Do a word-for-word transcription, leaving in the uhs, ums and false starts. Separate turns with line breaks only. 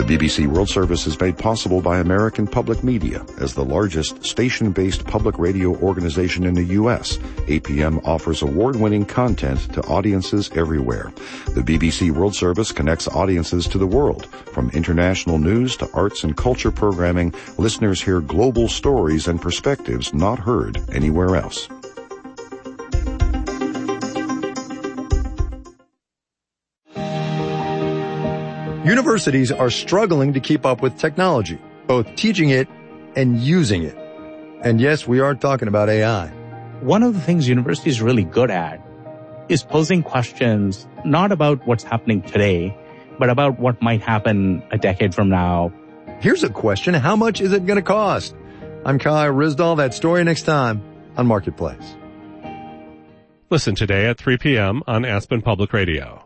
B B C World Service is made possible by American Public Media. As the largest station-based public radio organization in the U S, A P M offers award-winning content to audiences everywhere. The B B C World Service connects audiences to the world. From international news to arts and culture programming, listeners hear global stories and perspectives not heard anywhere else.
Universities are struggling to keep up with technology, both teaching it and using it. And yes, we are talking about A I.
One of the things universities are really good at is posing questions not about what's happening today, but about what might happen a decade from now.
Here's a question. How much is it going to cost? I'm Kai Rizdal. That story next time on Marketplace.
Listen today at three p.m. on Aspen Public Radio.